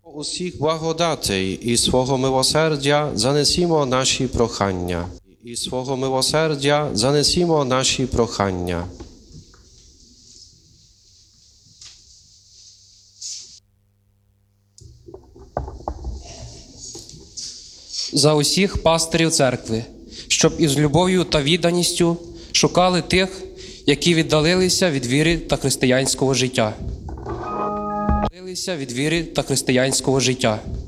Усіх благодатей і свого милосердя занесімо наші прохання. І свого милосердя занесімо наші прохання. За усіх пастирів церкви, щоб із любов'ю та відданістю шукали тих, які віддалилися від віри та християнського життя. Віддалилися від віри та християнського життя.